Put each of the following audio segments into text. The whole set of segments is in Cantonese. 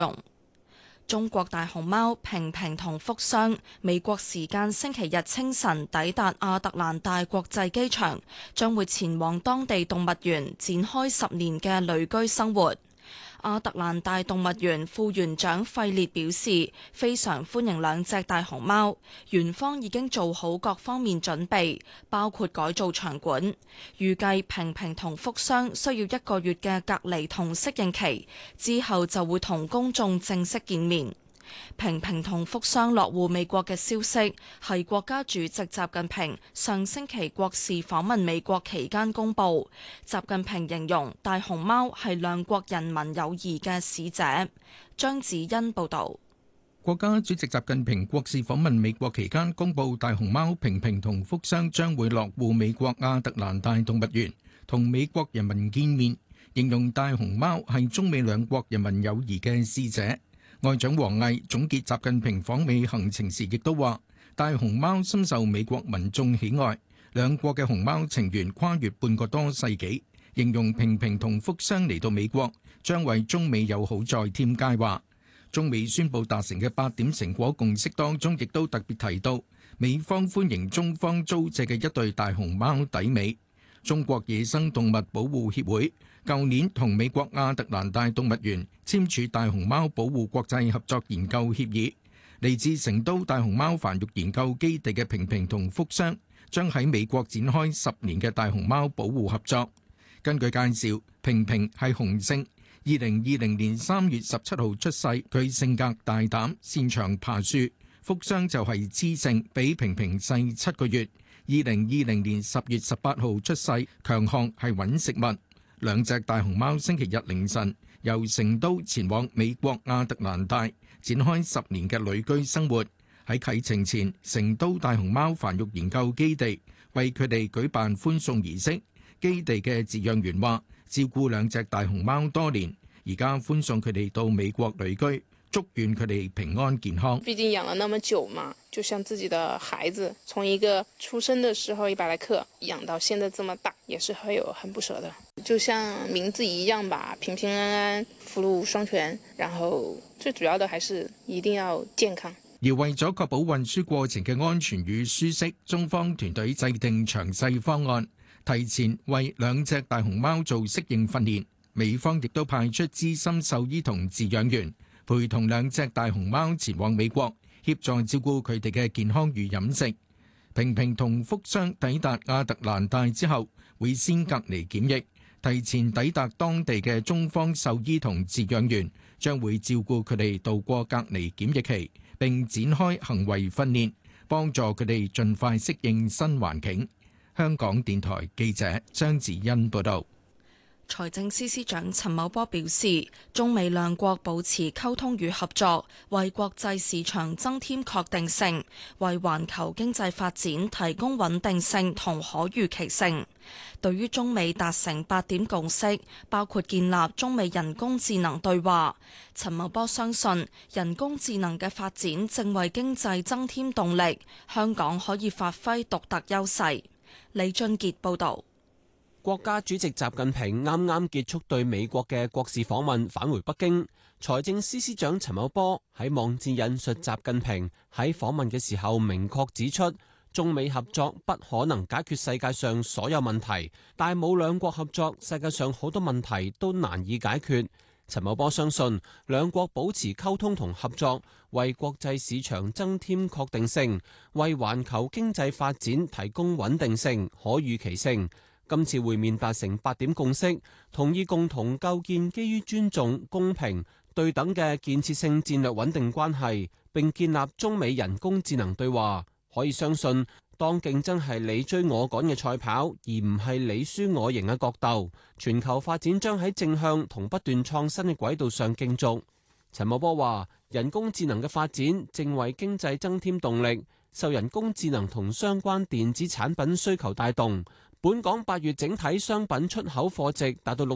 中國大熊貓平平同福箱，美國時間星期日清晨抵達亞特蘭大國際機場，將會前往當地動物園展開10年嘅旅居生活。亞特蘭大動物園副園長費列表示，非常歡迎兩隻大熊貓，園方已經做好各方面準備，包括改造場館。預計平平同福箱需要1個月嘅隔離同適應期，之後就會同公眾正式見面。平平同福箱落戶美國嘅消息係國家主席習近平上星期國事訪問美國期間公佈。習近平形容大熊貓係兩國人民友誼嘅使者。張子欣報導。 國家主席習近平國事訪問美國期間公佈，大熊貓平平同福箱將會落戶美國亞特蘭大動物園，同美國人民見面，形容大熊貓係中美兩國人民友誼嘅使者。外長王毅總結習近平訪美行程時，亦都話大熊貓深受美國民眾喜愛，兩國嘅熊貓情緣跨越半個多世紀，形容平平同福箱嚟到美國將為中美友好再添佳話。中美宣布達成嘅8點成果共識當中，亦都特別提到美方歡迎中方租借嘅一對大熊貓抵美。中國野生動物保護協會舊年同美國亞特蘭大動物園簽署大熊貓保護國際合作研究協議。嚟自成都大熊貓繁育研究基地嘅平平同福箱將喺美國展開10年嘅大熊貓保護合作。根據介紹，平平係雄性，2020年3月17號出世，佢性格大膽，擅長爬樹。福箱就係雌性，比平平細7個月。2020年10月18號出世，強項係揾食物。兩隻大熊貓星期日凌晨由成都前往美國亞特蘭大，展開10年嘅旅居生活。喺啟程前，成都大熊貓繁育研究基地為佢哋舉辦歡送儀式。基地嘅飼養員話，照顧兩隻大熊貓多年，而家歡送佢哋到美國旅居，祝願佢哋平安健康。 畢竟養了那麼久嘛，就像自己的孩子，從一個出生的時候100來克養到現在這麼大，也是很不捨的。就像名字一樣吧，平平安安，福祿雙全，然後最主要的還是一定要健康。 而為咗確保運輸過程嘅安全與舒適，中方團隊制定詳細方案，提前為兩隻大熊貓做適應訓練。美方亦都派出資深獸醫同飼養員，陪同兩隻大熊貓前往美國，協助照顧佢哋嘅健康與飲食。平平同福箱抵達亞特蘭大之後，會先隔離檢疫。提前抵達當地嘅中方獸醫同飼養員將會照顧佢哋度過隔離檢疫期，並展開行為訓練，幫助佢哋盡快適應新環境。香港電台記者張子欣報道。 財政司司長陳茂波表示，中美兩國保持溝通與合作，為國際市場增添確定性，為環球經濟發展提供穩定性同可預期性。對於中美達成8點共識，包括建立中美人工智能對話，陳茂波相信人工智能嘅發展正為經濟增添動力，香港可以發揮獨特優勢。李俊傑報導。 國家主席習近平啱啱結束對美國嘅國事訪問，返回北京。財政司司長陳茂波喺網誌引述習近平喺訪問嘅時候，明確指出，中美合作不可能解決世界上所有問題，但冇兩國合作，世界上好多問題都難以解決。陳茂波相信，兩國保持溝通同合作，為國際市場增添確定性，為環球經濟發展提供穩定性、可預期性。今次會面達成8點共識，同意共同構建基於尊重、公平、對等嘅建設性戰略穩定關係，並建立中美人工智能對話。可以相信，當競爭係你追我趕嘅賽跑，而唔係你輸我贏嘅角鬥，全球發展將喺正向同不斷創新嘅軌道上競逐。陳茂波話：人工智能嘅發展正為經濟增添動力，受人工智能同相關電子產品需求帶動。本港8月整體商品出口貨值達到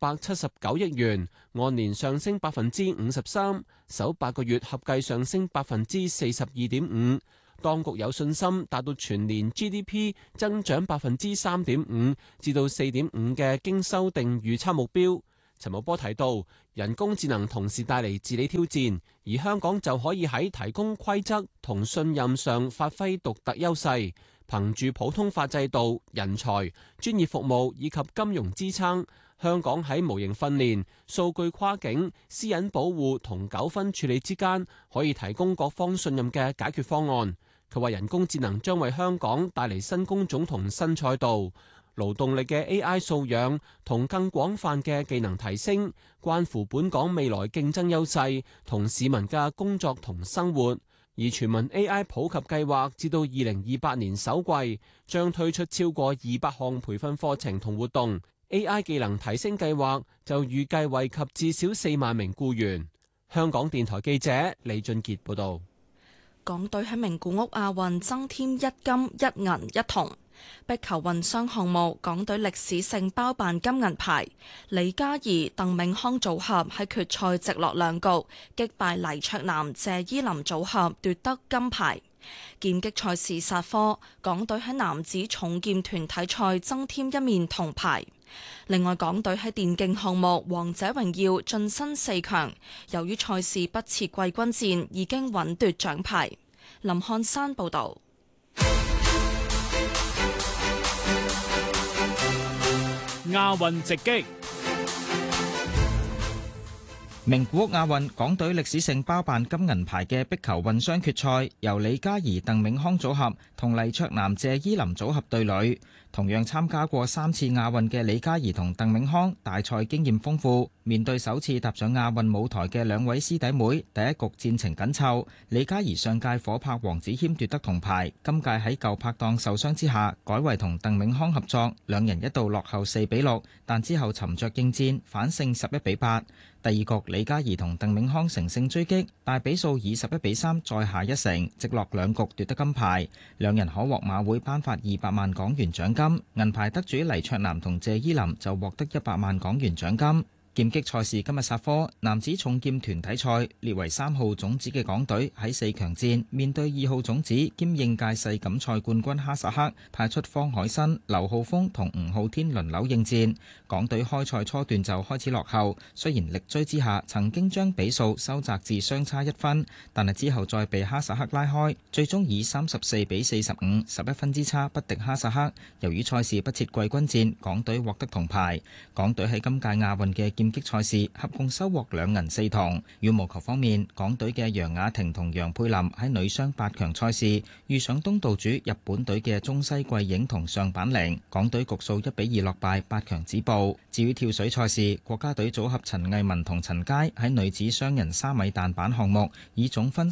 6679億元，按年上升53%，首8個月合計上升42.5%。當局有信心達到全年 GDP 增長3.5%至到4.5%嘅經修訂預測目標。 陳茂波提到，人工智能同時帶嚟治理挑戰，而香港就可以喺提供規則同信任上發揮獨特優勢，憑住普通法制度、人才、專業服務以及金融支撐，香港喺模型訓練、數據跨境、私隱保護同糾紛處理之間，可以提供各方信任嘅解決方案。佢話人工智能將為香港帶嚟新工種同新賽道。勞動力嘅 AI 素養同更廣泛嘅技能提升，關乎本港未來競爭優勢同市民嘅工作同生活。而全民 AI 普及計劃至到2028年首季，將推出超過200項培訓課程同活動。AI 技能提升計劃就預計惠及至少4萬名僱員。香港電台記者李俊傑報導。 港隊喺名古屋亞運增添1金1銀1銅。壁球混雙項目，港隊歷史性包辦金銀牌，李嘉怡、鄧銘康組合喺決賽直落2局擊敗黎卓南、謝依霖組合奪得金牌。劍擊賽事煞科，港隊喺男子重劍團體賽增添1面銅牌。另外，港隊喺電競項目王者榮耀晉身4強，由於賽事不設季軍戰，已經穩奪獎牌。林漢山報道。 亞運直擊。 名古屋亞運，港隊歷史性包辦金銀牌嘅壁球混雙決賽，由李嘉怡、鄧銘康組合同黎卓南、謝依霖組合對壘。同樣參加過3次亞運嘅李嘉怡同鄧銘康，大賽經驗豐富，面對首次踏上亞運舞台嘅2位師弟妹，第一局戰情緊湊。李嘉怡上屆火拍黃子謙奪得銅牌，今屆喺舊拍檔受傷之下，改為同鄧銘康合作，兩人一度落後4-6，但之後沉着應戰，反勝11-8。第二局，李嘉怡同鄧銘康乘勝追擊，大比數以11-3再下一城，直落2局奪得金牌。兩人可獲馬會頒發200萬港元獎金。銀牌得主黎卓南同謝依霖就獲得100萬港元獎金。劍擊賽事今日煞科，男子重劍團體賽列為3號種子嘅港隊喺4強戰面對2號種子兼應屆世錦賽冠軍哈薩克，派出方海新、劉浩峰同吳浩天輪流應戰。港隊開賽初段就開始落後，雖然力追之下曾經將比數收窄至相差1分，但係之後再被哈薩克拉開，最終以34-45、11分之差不敵哈薩克。由於賽事不設季軍戰，港隊獲得銅牌。港隊喺今屆亞運嘅劍擊賽事合共收穫2銀4銅。羽毛球方面，港隊嘅楊雅婷同楊佩琳喺女雙8強賽事遇上東道主日本隊嘅中西貴影同上板玲，港隊局數1-2落敗，8強止步。至於跳水賽事，國家隊組合陳藝文同陳佳喺女子雙人3米彈板項目以總分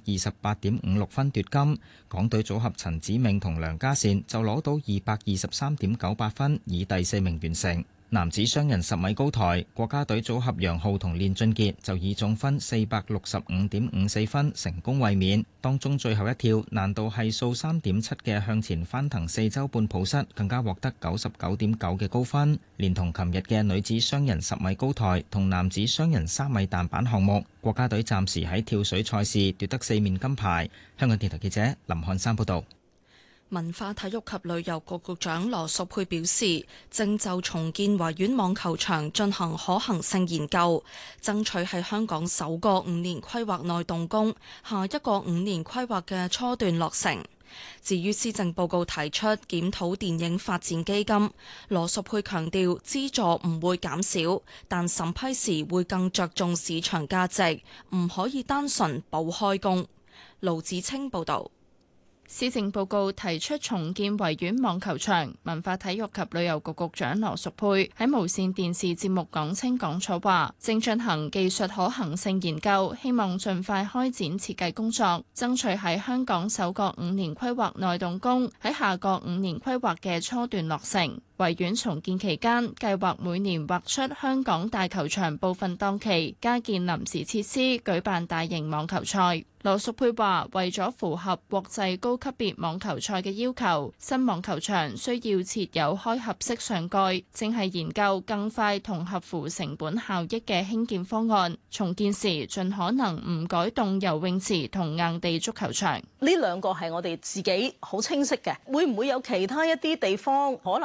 328.56分奪金，港隊組合陳子銘同梁家善就攞到223.98分，以第4名完成。男子雙人10米高台，國家隊組合楊昊同練俊傑就以總分465.54分成功衛冕。當中最後一跳難度係數3.7嘅向前翻騰4周半抱膝，更加獲得99.9嘅高分。連同琴日嘅女子雙人10米高台同男子雙人3米彈板項目，國家隊暫時喺跳水賽事奪得4面金牌。香港電台記者林漢山報道。 文化體育及旅遊局局長羅淑佩表示，正就重建維園網球場進行可行性研究，爭取喺香港首個5年規劃內動工，下一個5年規劃嘅初段落成。至於施政報告提出檢討電影發展基金，羅淑佩強調資助唔會減少，但審批時會更着重市場價值，唔可以單純補開工。盧子清報導。 施政報告提出重建維園網球場，文化體育及旅遊局局長羅淑佩喺無線電視節目講清講楚話，正進行技術可行性研究，希望盡快開展設計工作，爭取喺香港首個5年規劃內動工，喺下個5年規劃嘅初段落成。維園重建期間，計劃每年劃出香港大球場部分檔期，加建臨時設施，舉辦大型網球賽。羅淑佩話：為咗符合國際高級別網球賽嘅要求，新網球場需要設有開合式上蓋，正係研究更快同合乎成本效益嘅興建方案。重建時盡可能唔改動游泳池同硬地足球場。 呢兩個係我哋自己好清晰嘅，會唔會有其他一啲地方可能需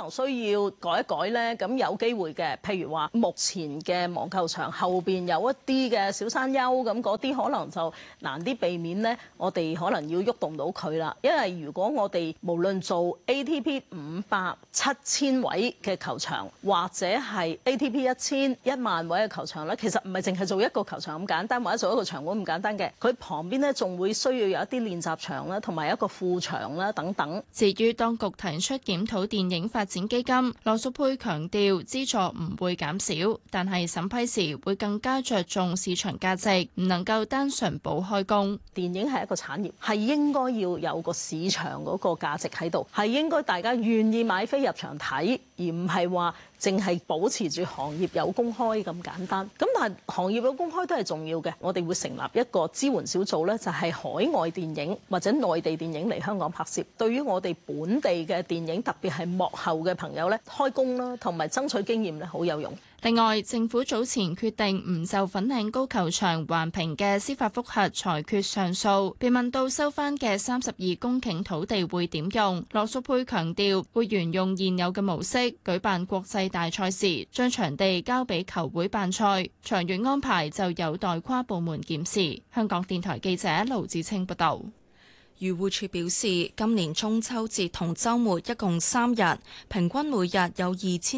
要改一改呢？咁有機會嘅，譬如話目前嘅網球場後邊有一啲嘅小山丘，咁嗰啲可能就難啲避免呢。我哋可能要喐動到佢啦。因為如果我哋無論做 ATP 500、7000位嘅球場，或者係 ATP 1000、10000位嘅球場咧，其實唔係淨係做一個球場咁簡單，或者做一個場館咁簡單嘅。佢旁邊呢，仲會需要有一啲練習場啦，同埋一個副場啦等等。 至於當局提出檢討電影發展基金，羅淑佩強調資助唔會減少，但係審批時會更加着重市場價值，唔能夠單純補開工。 電影係一個產業，係應該要有個市場嗰個價值喺度，係應該大家願意買飛入場睇，而唔係話淨係保持住行業有公開咁簡單。咁但係行業有公開都係重要嘅，我哋會成立一個支援小組呢，就係海外電影或者內地電影嚟香港拍攝，對於我哋本地嘅電影，特別係幕後嘅朋友呢，開工啦，同埋爭取經驗呢，好有用。 另外，政府早前決定唔就粉嶺高球場環評嘅司法覆核裁決上訴，被問到收翻嘅32公頃土地會點用，羅淑佩強調會沿用現有嘅模式舉辦國際大賽事，將場地交俾球會辦賽，長遠安排就有待跨部門檢視。香港電台記者盧子清報道。 漁護署表示，今年中秋節同週末一共3日，平均每日有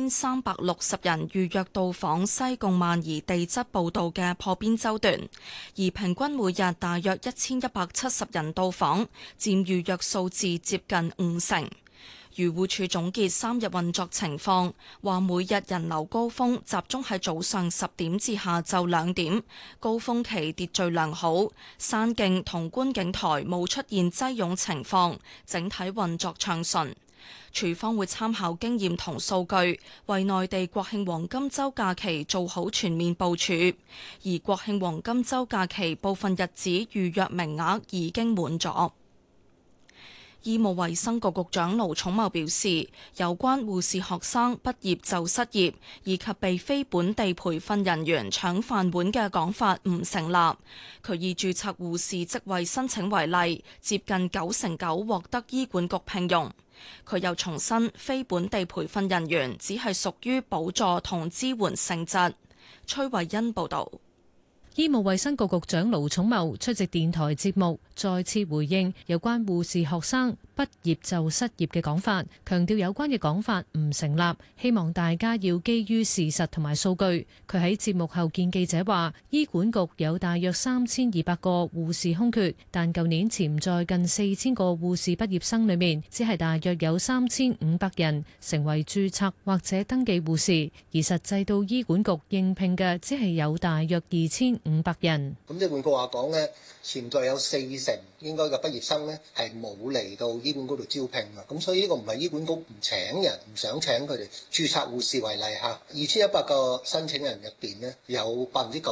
2360人預約到訪西貢萬宜地質步道嘅破邊洲段，而平均每日大約1170人到訪，佔預約數字接近50%。漁護署總結3日運作情況，話每日人流高峰集中喺早上10點至下晝2點，高峰期秩序良好，山徑同觀景台冇出現擠擁情況，整體運作暢順。署方會參考經驗同數據，為內地國慶黃金週假期做好全面部署，而國慶黃金週假期部分日子預約名額已經滿咗。醫務衛生局局長盧寵茂表示，有關護士學生畢業就失業，以及被非本地培訓人員搶飯碗嘅講法唔成立。佢以註冊護士職位申請為例，接近99%獲得醫管局聘用。佢又重申，非本地培訓人員只係屬於補助同支援性質。崔慧欣報導。 醫務衛生局局長盧寵茂出席電台節目，再次回應有關護士學生畢業就失業嘅講法，強調有關嘅講法唔成立，希望大家要基於事實同埋數據。佢喺節目後見記者話，醫管局有大約3200個護士空缺，但舊年潛在近4000個護士畢業生裏面，只係大約有3500人成為註冊或者登記護士，而實際到醫管局應聘嘅只係有大約2500人。 咁即係換句話講呢，潛在有40%應該嘅畢業生呢係冇嚟到醫管局度招聘嘅，咁所以呢個唔係醫管局唔請人，唔想請佢哋。註冊護士為例嚇，2100個申請人入邊呢，有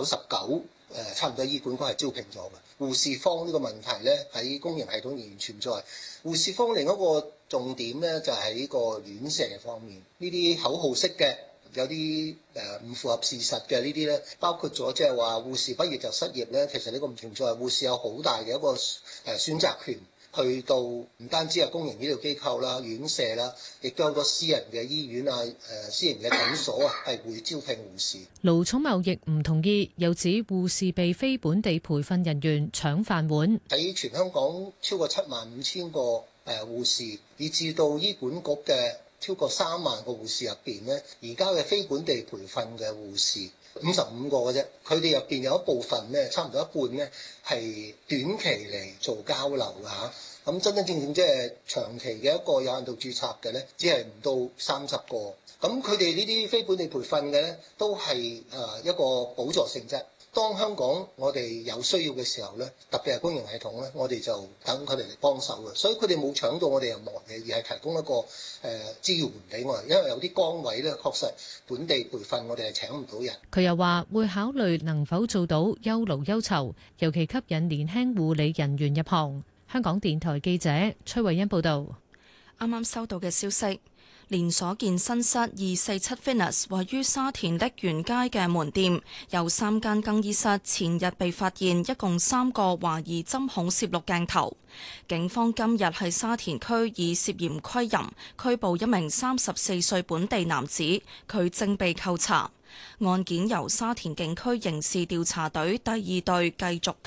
99%差唔多醫管局係招聘咗嘅。護士荒呢個問題呢，喺公營系統仍然存在。護士荒另一個重點呢，就係呢個院舍方面，呢啲口號式嘅。有啲唔符合事實嘅呢啲咧，包括咗即係話護士畢業就失業咧，其實呢個唔存在。護士有好大嘅一個選擇權，去到唔單止係公營醫療機構啦、院舍啦，亦都有好多私人嘅醫院啊、私人嘅診所啊，係會招聘護士。 盧寵茂亦唔同意，又指護士被非本地培訓人員搶飯碗。 喺全香港超過75000個護士，以至到醫管局嘅超過3萬個護士入邊呢，而家嘅非本地培訓嘅護士55個嘅啫，佢哋入邊有一部分呢，差唔多一半呢係短期嚟做交流㗎嚇。咁真真正正即係長期嘅一個有限度註冊嘅呢，只係唔到30個。咁佢哋呢啲非本地培訓嘅呢，都係一個補助性質。當香港我哋有需要嘅時候呢，特別係公營系統呢，我哋就等佢哋嚟幫手嘅，所以佢哋冇搶到我哋任何嘢，而係提供一個支援俾我哋。因為有啲崗位呢，確實本地培訓我哋係請唔到人。 佢又話會考慮能否做到優勞優酬，尤其吸引年輕護理人員入行。香港電台記者崔慧欣報道。 啱啱收到嘅消息。 連鎖健身室247 Fitness 位於沙田瀝源街嘅門店，有3間更衣室前日被發現一共3個懷疑針孔攝錄鏡頭。警方今日喺沙田區以涉嫌窺淫拘捕一名34歲本地男子，佢正被扣查。案件由沙田警區刑事調查隊第2隊繼續